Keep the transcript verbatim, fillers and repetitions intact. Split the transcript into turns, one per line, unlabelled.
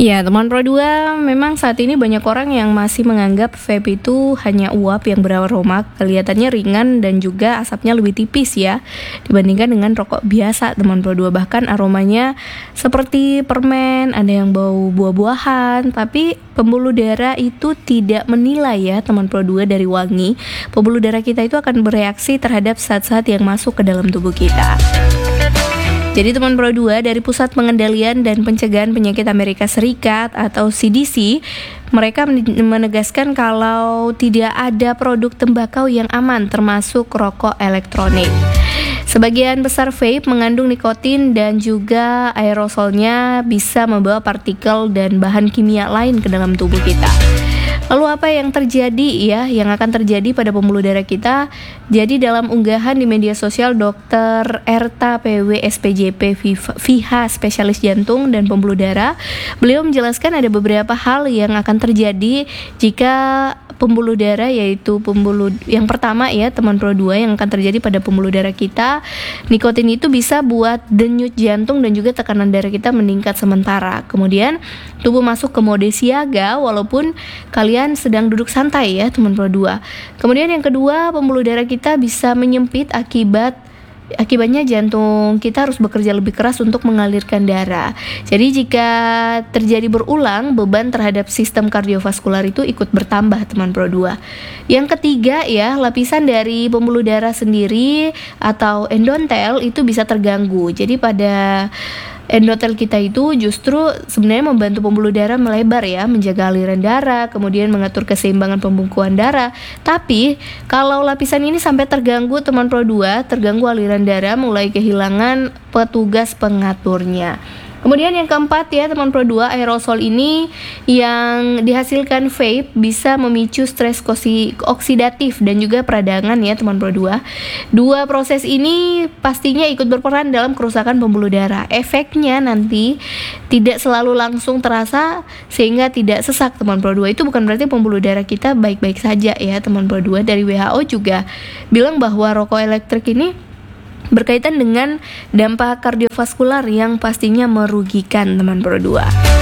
Ya, teman Pro dua, memang saat ini banyak orang yang masih menganggap vape itu hanya uap yang beraroma, kelihatannya ringan dan juga asapnya lebih tipis ya, dibandingkan dengan rokok biasa, teman Pro dua. Bahkan aromanya seperti permen, ada yang bau buah-buahan, tapi pembuluh darah itu tidak menilai ya, teman Pro dua, dari wangi. Pembuluh darah kita itu akan bereaksi terhadap zat-zat yang masuk ke dalam tubuh kita. Jadi teman Pro dua, dari Pusat Pengendalian dan Pencegahan Penyakit Amerika Serikat atau C D C, mereka menegaskan kalau tidak ada produk tembakau yang aman termasuk rokok elektronik. Sebagian besar vape mengandung nikotin dan juga aerosolnya bisa membawa partikel dan bahan kimia lain ke dalam tubuh kita. Lalu apa yang terjadi ya, yang akan terjadi pada pembuluh darah kita? Jadi dalam unggahan di media sosial, dokter Erta P W S P J P V H, spesialis jantung dan pembuluh darah, beliau menjelaskan ada beberapa hal yang akan terjadi jika pembuluh darah, yaitu pembuluh yang pertama ya, teman Pro dua, yang akan terjadi pada pembuluh darah kita, nikotin itu bisa buat denyut jantung dan juga tekanan darah kita meningkat sementara. Kemudian tubuh masuk ke mode siaga walaupun kalian sedang duduk santai ya, teman Pro dua. Kemudian yang kedua, pembuluh darah kita bisa menyempit akibat Akibatnya jantung kita harus bekerja lebih keras untuk mengalirkan darah. Jadi jika terjadi berulang, beban terhadap sistem kardiovaskular itu ikut bertambah, teman Pro dua. Yang ketiga ya, lapisan dari pembuluh darah sendiri atau endotel itu bisa terganggu. Jadi pada endotel kita itu justru sebenarnya membantu pembuluh darah melebar ya, menjaga aliran darah, kemudian mengatur keseimbangan pembekuan darah. Tapi kalau lapisan ini sampai terganggu, teman Pro dua, terganggu aliran darah, mulai kehilangan petugas pengaturnya. Kemudian yang keempat ya, teman Pro dua, aerosol ini yang dihasilkan vape bisa memicu stres oksidatif dan juga peradangan ya, teman Pro dua. Dua proses ini pastinya ikut berperan dalam kerusakan pembuluh darah. Efeknya nanti tidak selalu langsung terasa sehingga tidak sesak, teman Pro dua. Itu bukan berarti pembuluh darah kita baik-baik saja ya, teman Pro dua. Dari W H O juga bilang bahwa rokok elektrik ini berkaitan dengan dampak kardiovaskular yang pastinya merugikan, teman Pro dua.